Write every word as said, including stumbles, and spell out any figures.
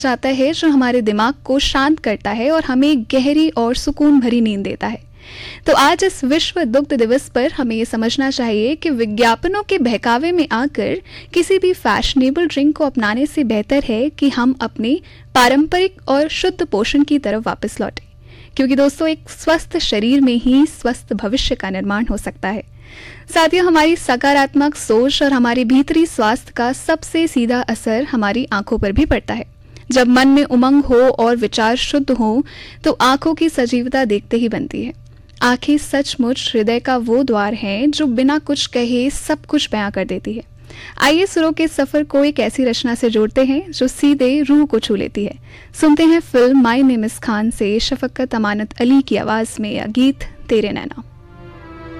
जाता है जो हमारे दिमाग को शांत करता है और हमें गहरी और सुकून भरी नींद देता है। तो आज इस विश्व दुग्ध दिवस पर हमें ये समझना चाहिए कि विज्ञापनों के बहकावे में आकर किसी भी फैशनेबल ड्रिंक को अपनाने से बेहतर है कि हम अपने पारंपरिक और शुद्ध पोषण की तरफ वापस लौटें, क्योंकि दोस्तों एक स्वस्थ शरीर में ही स्वस्थ भविष्य का निर्माण हो सकता है। साथियों, हमारी सकारात्मक सोच और हमारे भीतरी स्वास्थ्य का सबसे सीधा असर हमारी आंखों पर भी पड़ता है। जब मन में उमंग हो और विचार शुद्ध हो तो आंखों की सजीवता देखते ही बनती है। आंखें सचमुच हृदय का वो द्वार है जो बिना कुछ कहे सब कुछ बयां कर देती है। आइए सुरों के सफर को एक ऐसी रचना से जोड़ते हैं जो सीधे रूह को छू लेती है। सुनते हैं film my name is Khan से शफकत अमानत अली की आवाज में यह गीत तेरे नैना।